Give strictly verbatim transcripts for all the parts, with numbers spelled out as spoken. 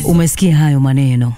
Umesikia hayo maneno?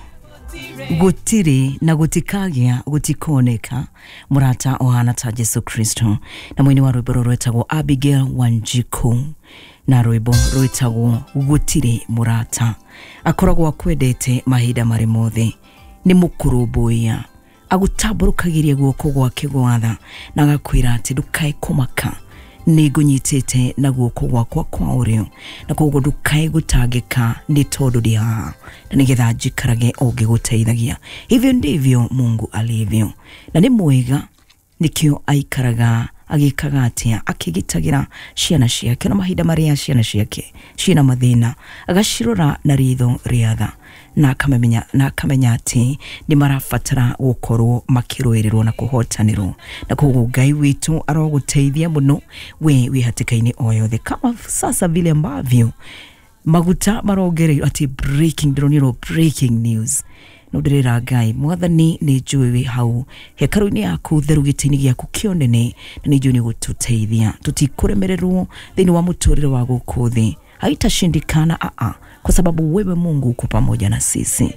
Gutiri na gutikagia gutikoneka murata ohana ta Yesu Kristo. Na mwini wa rwimbo rwetagwo Abigail Wanjiku, na rwimbo rwetagwo Gutiri murata. Akoragwo akwendete mahinda mari mothe, ni mukurubuya agutaburukagirie guoko gwake gwatha na agakwira ati ndukae kumaka, nigunyitite na guoko gwakwa kwa urio, na koguo ndukae gutangika ni tondu ndi haha na nigetha njikarage ungiguteithagia. Hivyo ndivyo Mungu alivyo, na ni mwega, nikio aikaraga agikaga atia akigitagira ciana ciake na mahinda maria ciana ciake ciina mathina, agacirora na ritho riatha na akamenya na akamenya ati ni marafatara gukorwo makirwirirwo na kuhotanirwo. Na koguo Ngai witu aroguteithia muno we wihatikaini o yothe, kama sasa vile ambavyo maguta marogere ati breaking droniro breaking news. Nudrera Ngai mwathani ni njui hau hekaru-ini yaku theru gitini giaku kionene, na ni njui ni gututeithia tutikuremererwo thini wa muturire wa guku thi. Haitashindikana a a kwa sababu wewe Mungu uko pamoja na sisi.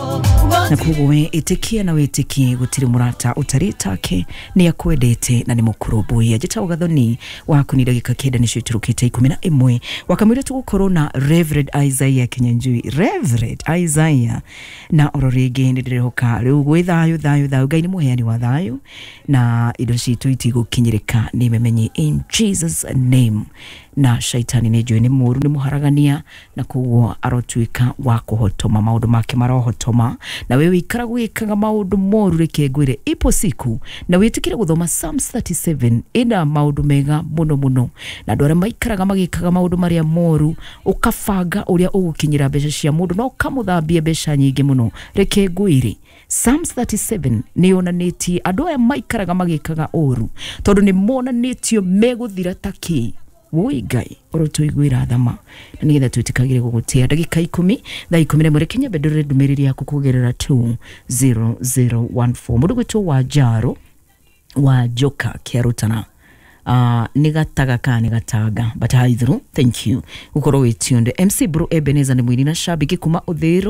Na koguo we itikia na witikie gutiri murata utaritake ni akwendete na ni mukurubuya. Jitawo gathoni waku ni dagika kenda ni citurukite ikumi na imwe wakamwira tugukorwo na Reverend Isaiah Kinyanjui. Reverend Isaiah na ororege ndirehoka riu gwi thayu thayu thayu. Ngai ni muheani wa thayu na indo citu itigukinyirika ni memenyi in Jesus name. Na shaitani ni njui ni muru ni muharagania, na koguo arotuika wa kuhotoma maundu make marohotoma, na wewe ikara gwikaga maundu moru reke ngwire ipo siku na witikire guthoma Psalms thirty-seven ina maundu mega muno muno, na ndwara maikaraga magikaga maundu maria moru ukafanga uria ugukinyira besha cia mundu no kamuthambia besha nyingi muno reke ngwire. Psalms thirty-seven ni onaniti andu aya maikaraga magikaga oru tondu ni monanitio meguthira taki. Woi Ngai orotuiguira thama na nigetha twitikagire gugutia dagika ikumi thaa ikumi na imwe Kenya bedore ndumiriri yaku kugerera two zero zero one four. Mundu gwitu wa Jaro wa Joka Kiarutana uh, nigataga ka nigataga but haithuru thank you ukoro witionde. M C Bro Ebenezer ni mwini na shabiki kuma Uthiru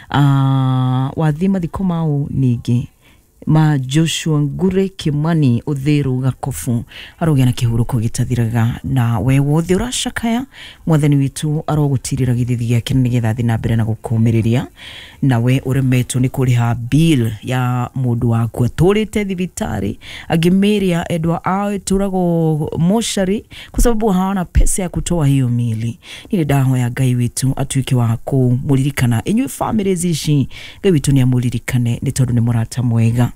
uh, wathima thikomao ningi ma Joshua Ngure Kimani Uthiru Gakofu arogena kihuruko gitathiraga, na we wothe urashakaya mwathani witu arogutirira githithi giake nigetha thi na mbere na gukumiriria, na we uremetwo ni kuriha bill ya mundu waku aturite thibitari agimeria edwa awe turago moshari kwa sababu hawana pesa ya kutoa hiyo mili. Nile daho ya Ngai witu atuike wa kumuririkana inywe families ici. Ngai witu ni amuririkane ni tondu ni murata mwega,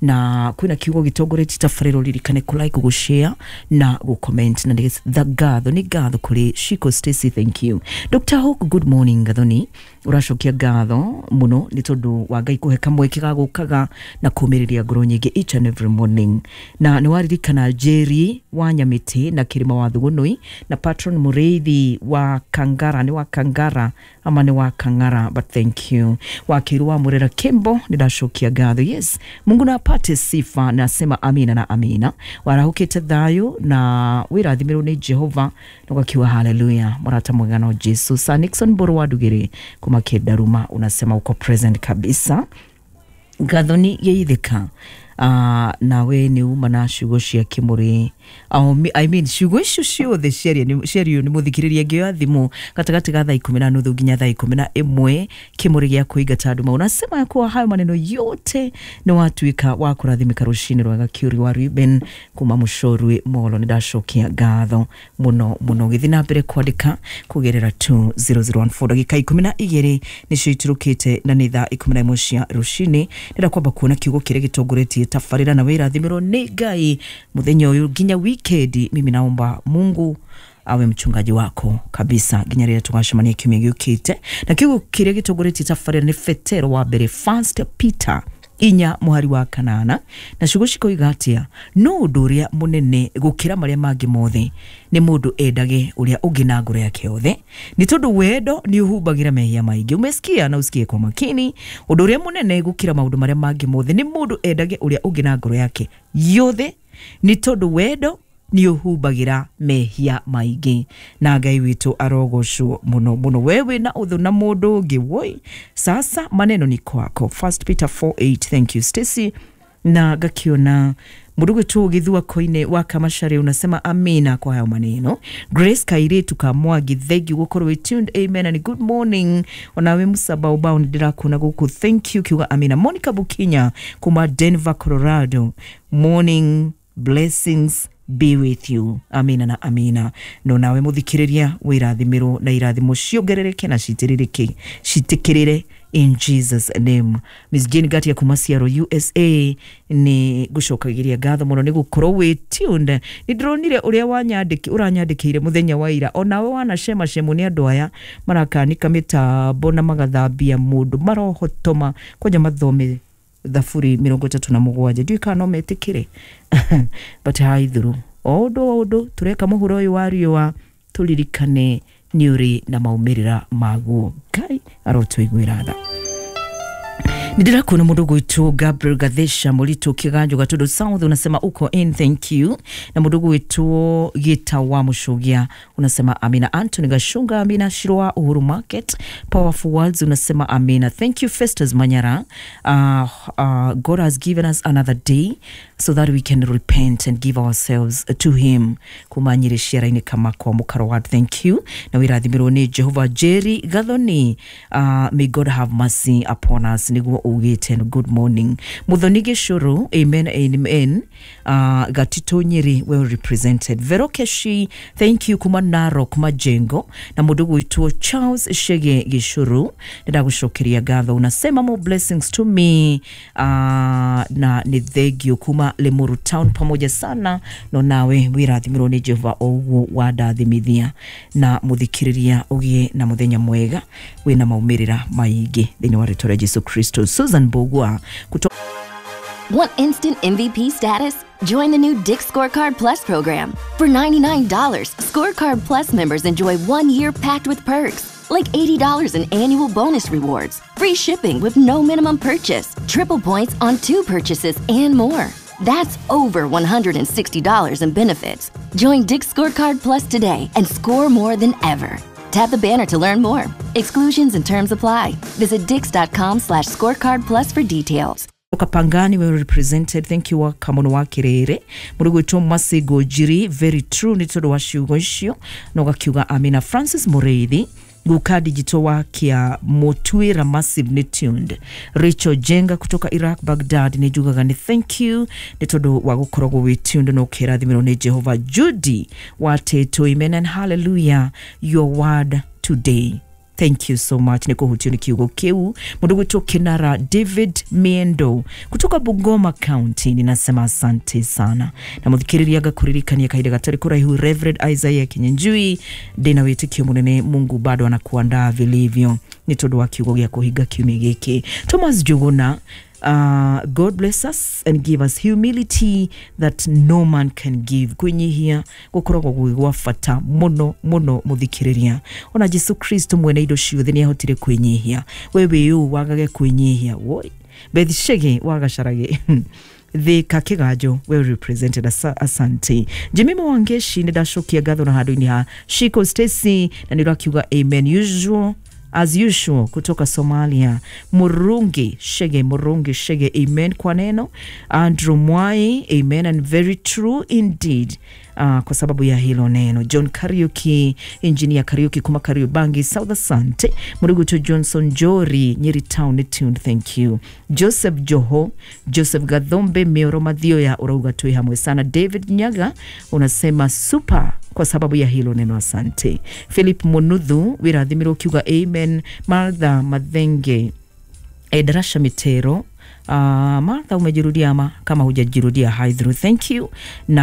na kuna kiugo gitongoreti tafariro lirikane ku like ku share na ku comment. Na the gatho ni gatho kuri Shiko Stacy, thank you. Doctor Hook, good morning gathoni urashokia gatho muno ni tondu wa Ngai kuhe kamwe kigagukaga na kumiriria ngoro nyingi each and every morning. Na ni waririkana Jerry wa Nyamiti na Kirima wa Thugunui na Patron Mureithi wa Kangara, ni wa Kangara ama ni wa Kangara, but thank you. Wakiru wa Murera Kimbo ni dashokia gatho. Yes, Mungu na apate sifa, nasema amina na amina. Warahukite thayu na wirathimirwo ni Jehova nugakiwa haleluya. Murata mwegano Jesu. Sa Nixon Boro wa Dugiri kuma Kedaruma unasema uko present kabisa. Gathoni yeithika uh, nawe ni uma na shugo cia kimuri oh, I mean shugo icio ciothe ciario ciario ni muthikiriria ngio thimu gatagati ga thaa ikumi na nuthu nginya thaa ikumi na imwe kimuri gia kuingata andu. Unasema ya kuwa hayo maneno yote ni watuika wa kurathimika rushini rwa Gakiuri wa Ruben kuma Mushorwe Molo. Ni dashokia gatho muno muno githina mbere kwandika kugerera two zero zero one four. Dagika ikumi na igiri ni ciiturukite na ni thaa ikumi na imwe cia rushini. Nira kwamba kuona kiugo kire gitongoreti tafarira na wira thimiro ni Ngai muthenya uyu ginya weekend. Mimi naomba Mungu awe mchungaji wako kabisa ginya rire tugashimania kiumia giukite, na kiugo kire gitongoreti tafarira ni Petero wa mbere First Peter inya muhari wa kanana. Na shugushiko igatia no uduria munene gukira maria mangi mothe ni mundu endage uria ungi na ngoro yake yothe, ni tondu wendo ni uhubagira mehia maingi. Umesikia na usikie kwa makini. Uduria munene gukira maundu maria mangi mothe ni mundu endage uria ungi na ngoro yake yothe, ni tondu wendo ni uhubagira mehia maigi na Ngai witu arogocwo muno muno. Wewe na uthu na mundu ungi woi, sasa maneno ni kwako. First Peter four eight. Thank you Stacy. Na gakiona murugu tu githua koine wa kamashari unasema amina kwa hayo maneno. Grace Kaire tukamwa githegi gukorwe tuned. Amen and good morning. Onawe musaba ubao ndira kuna guku. Thank you kiwa amina. Monica Bukinya kuma Denver Colorado. Morning blessings be with you. Amina na amina. No nawe muthikiriria wirathimiro na irathimo ciongerereke na citiririke citikirire in Jesus name. Miss Jane Gati ya Kumasiaro U S A ni gucokagiria gatho muno ni gukorwo we tuned. Ni dronire uria wanyandiki uranyandikire muthenya wa ira onawe wana shema shemu ni andu aya marakanika mitambo na magathambia mundu marohotoma kwaja mathome thafuri mirongo itatu na mugwanja ndiu kana metikire but haithuru odo odo tureka muhuro uyu wario wa tulilikane niuri na maumirira maguo. Ngai arotwiguira tha. Nidira kuna mundu gwitu Gabriel Gathesha Mulito Kiganjo Gatudo South unasema uko in, thank you. Na mundu gwitu Gita wa Mushugia unasema amina. Anthony Gashunga amina. Shirwa Uhuru Market Powerful Words unasema amina. Thank you Festus Manyara. Uh, uh, God has given us another day so that we can repent and give ourselves to him. Kumanyire shira ini kama kwa mukaro word. Thank you. Na wirathimiro ni Jehovah Jerry Gathoni. Uh, may God have mercy upon us. Nigu ugite and good morning. Muthonige shuru. Amen. Amen. Uh, Gatito Nyeri well represented. Verokeshi. Thank you kuma Naro kuma Jengo. Na mudugu ituo Charles Shege Gishuru. Nida gushokiria gatho. Unasema more blessings to me. Uh, na nithegio kuma Lemuru Town pamoja sana. No nawe wirathimiro ni Jehova ogu wadathimithia na muthikiriria ugie na muthenya mwega wina maumirira maigi thini wa ritora Jesu Kristo. Susan Bogwa kuto Want instant M V P status? Join the new Dick's Scorecard Plus program. For ninety-nine dollars, Scorecard Plus members enjoy one year packed with perks, like eighty dollars in annual bonus rewards, free shipping with no minimum purchase, triple points on two purchases, and more. That's over one hundred sixty dollars in benefits. Join Dick's Scorecard Plus today and score more than ever. Tap the banner to learn more. Exclusions and terms apply. Visit dix.com slash scorecard plus for details. Kapangani we represented. Thank you wa kamono wa kirere. Murugu ito Masigo Jiri. Very true. Nitodo wa shiugo ishio. Noga kiuga amina. Francis Mureithi. Guka digito wa kia Motuira Massive ni tuned. Rachel Jenga kutoka Iraq Baghdad ni juga gani. Thank you. Nitodo wa gukorogo we tuned no kera dhimiro ni Jehovah. Judy wateto. Amen and hallelujah. Your word today. Thank you so much. Niko hutuni kiugo keu. Mudugu to Kinara David Miendo kutoka Bungoma County. Ninasema asante sana. Na muthikiriri yaga kuririka ni yakaida gatari kuraihu Reverend Isaiah Kinyanjui. Dena wetikio munene Mungu bado anakuandaa vilivyo. Nitodo wa kiugo ya kuhiga kiumigeke. Thomas Juguna. Uh, God bless us and give us humility that no man can give. Kwenye hia gukorogo gwafata mono mono muthikiriria ona Jesu Kristo mwene ido ciothe ni ahotire kwenyihia. Wewe yu wagage kwenyihia woi bethishege wagasharage the kakigajo well represented as asante. Jimimo Wangeshi ndashokia gatho na hadu ni ha Shiko Stacy na nirakiuga amen usual as usual kutoka Somalia. Murungi Shege Murungi Shege amen kwa neno. Andrew Mwai amen and very true indeed. Uh, kwa sababu ya hilo neno. John Kariuki, engineer Kariuki kuma Kariubangi South Asante. Murugu to Johnson Jori Nyeri Town tuned. Thank you. Joseph Joho, Joseph Gathombe Meoro Madhio ya urauga tui hamwe sana. David Nyaga unasema super kwa sababu ya hilo neno asante. Philip Monudhu wirathimiro kiuga amen. Martha Madhenge Edrasha Mitero. Uh, Martha umejirudia ama kama hujajirudia haidhuru. Thank you.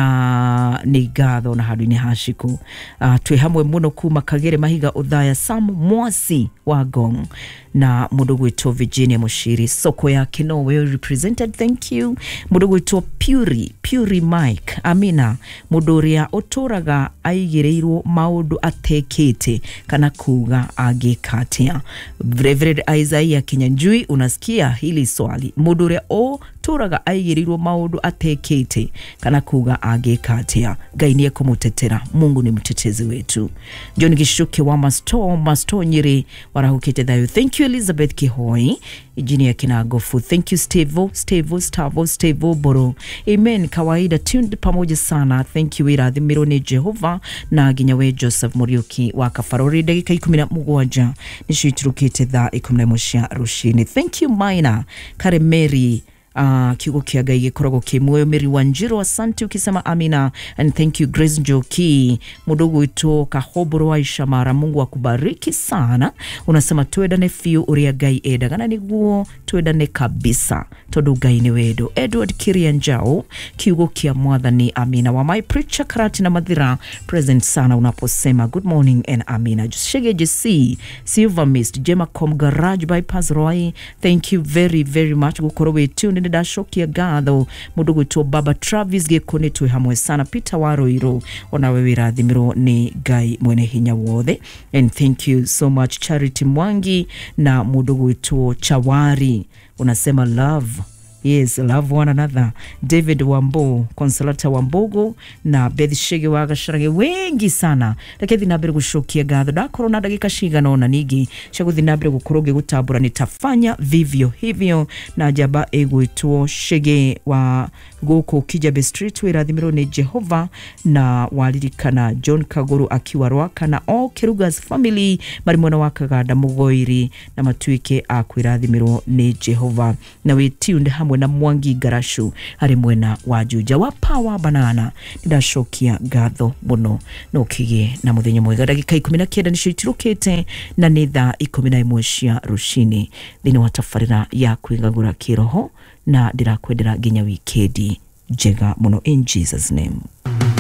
Na nigatho na hadu ni hashiku. Uh, tuehamwe muno kuma Kagere Mahiga Udhaya Sam Mwasi Wagong. Na mudogo ito Virginia Mushiri. Soko ya Kino well represented. Thank you. Mudogo ito Puri. Puri Mike. Amina. Mudoria otoraga aigireiro maudu atekete. Kana kuga agekatia. Reverend Isaiah Kinyanjui unasikia hili swali. Mudoria o aturaga aigirirwo maundu atekete kana kuga agekatia. Ngai ni ekumutetera. Mungu ni mtetezi wetu. John Gishuke wa Masto Masto Nyeri warahukite thayo. Thank you Elizabeth Kihoi. Ijini ya Kinagofu. Thank you Stevo Stevo Stavo Stevo Boro. Amen. Kawaida tuned pamoja sana. Thank you Ira Dhimirone Jehova na Ginyawe Joseph Muriuki wa Kafarori. Dakika ikumi na mugwanja nishiturukite tha ikumi na moshia rushini. Thank you Maina Kare Mary Uh, kiugo kia Ngai korogo kimwe Mary Wanjiro asante ukisema amina. And thank you Grace Njoki mudogo ito Kahoboro wa Ishamara. Mungu akubariki sana. Unasema tuedane fiu uria Ngai eda gana niguo tuedane kabisa todo Ngai ni wedo. Edward Kirianjao kiugo kia mwathani amina. Wa my preacher Karati na Madhira present sana unaposema good morning and amina. Shege Jesi Silver Mist Jema Com Garage Bypass Roy. Thank you very very much gukorowe tune da shokia gatho mudogo to Baba Travis gekone tu hamwe sana. Peter Waroiro ona wewe rathimiro ni Ngai mwene hinya wothe. And thank you so much Charity Mwangi na mudogo to Chawari unasema love. Yes, love one another. David Wambo, Consolata Wambogo na Beth Shege waga sharage wengi sana. Lakini dhinabere gushokia gatho da corona dakika shiga nona nigi. Shagu dhinabere gukoroge gutabura nitafanya vivyo hivyo na jaba ego ituo Shege wa Goko Kijabe Street wera dhimiro ni Jehova na walirikana John Kagoro akiwa Rwaka na all Kerugas family marimona wakagada mugoiri na matuike akwira dhimiro ni Jehova na we tuned hamwe na Mwangi Garashu hari mwena wajuja wa Power Banana nidashokia gatho muno no kige na muthenya mwega. Dakika ikumi na kenda nishitirukite na nitha ikumi na imwe cia rushini thini wa tafarira ya kwingagura kiroho na ndirakwendera nginya wikendi njega muno in Jesus name.